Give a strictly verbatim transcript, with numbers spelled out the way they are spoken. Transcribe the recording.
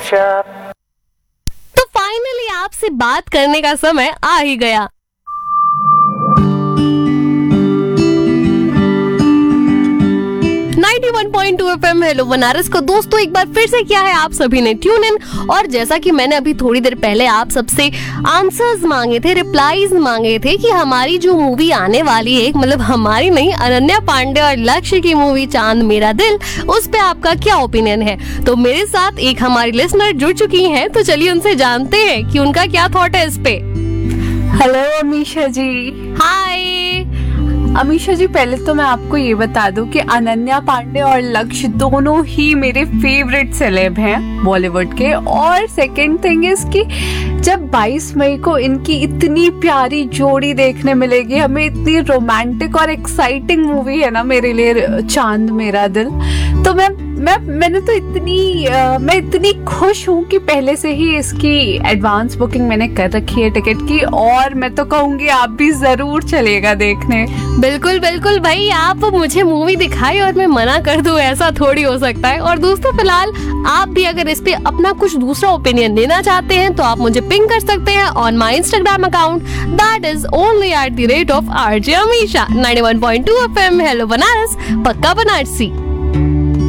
गपशप। तो फाइनली आपसे बात करने का समय आ ही गया। Ninety one point two FM hello Banaras को दोस्तों एक बार फिर से किया है आप सभी ने ट्यून इन। और जैसा कि मैंने अभी थोड़ी देर पहले आप सबसे आंसर्स मांगे थे, रिप्लाईज मांगे थे कि हमारी जो मूवी आने वाली है, मतलब हमारी नहीं, अनन्या पांडे और लक्ष्य की मूवी चांद मेरा दिल, उस पे आपका क्या ओपिनियन है। तो मेरे साथ एक हमारी लिसनर जुड़ चुकी हैं, तो चलिए उनसे जानते हैं कि उनका क्या थॉट है इस पे। हेलो अमीशा जी। हाय अमीशा जी, पहले तो मैं आपको ये बता दूं कि अनन्या पांडे और लक्ष्य दोनों ही मेरे फेवरेट सेलेब हैं बॉलीवुड के। और सेकंड थिंग इज कि जब बाईस मई को इनकी इतनी प्यारी जोड़ी देखने मिलेगी हमें, इतनी रोमांटिक और एक्साइटिंग मूवी है ना मेरे लिए चांद मेरा दिल, तो मैं मैं मैंने तो इतनी आ, मैं इतनी खुश हूँ कि पहले से ही इसकी एडवांस बुकिंग मैंने कर रखी है टिकट की। और मैं तो कहूँगी आप भी जरूर चलेगा देखने। बिल्कुल बिल्कुल भाई, आप मुझे मूवी दिखाई और मैं मना कर दूं, ऐसा थोड़ी हो सकता है। और दोस्तों फिलहाल आप भी अगर इस पे अपना कुछ दूसरा ओपिनियन देना चाहते हैं तो आप मुझे पिंग कर सकते हैं on my Instagram account, that is only at the rate of RJ Amisha. Ninety one point two FM hello Banaras, पक्का बनारसी।